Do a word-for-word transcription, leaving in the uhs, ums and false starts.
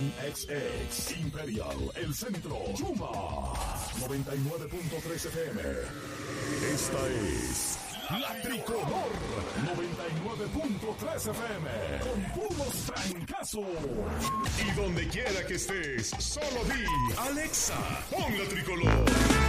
Nissan X X, Imperial, El Centro, Yuma, noventa y nueve punto tres F M. Esta es La Tricolor, noventa y nueve punto tres F M, con puros trancazos. Y donde quiera que estés, solo di, Alexa, pon La Tricolor.